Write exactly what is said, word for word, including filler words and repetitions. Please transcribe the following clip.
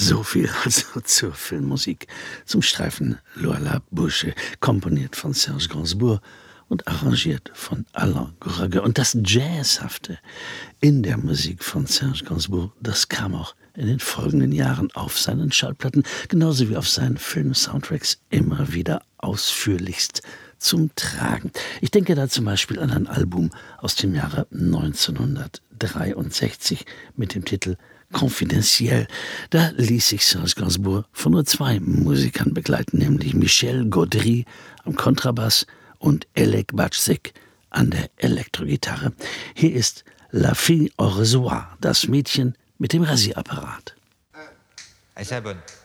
So viel also zur Filmmusik, zum Streifen Lola Boucher, komponiert von Serge Gainsbourg und arrangiert von Alain Goraguer. Und das Jazzhafte in der Musik von Serge Gainsbourg, das kam auch in den folgenden Jahren auf seinen Schallplatten, genauso wie auf seinen Film-Soundtracks immer wieder ausführlichst zum Tragen. Ich denke da zum Beispiel an ein Album aus dem Jahre neunzehnhundertdreiundsechzig mit dem Titel Confidentiel. Da ließ sich Serge Gainsbourg von nur zwei Musikern begleiten, nämlich Michel Gaudry am Kontrabass und Elek Batschik an der Elektrogitarre. Hier ist La Fille au Rasoir, das Mädchen mit dem Rasierapparat. Elle s'abonne.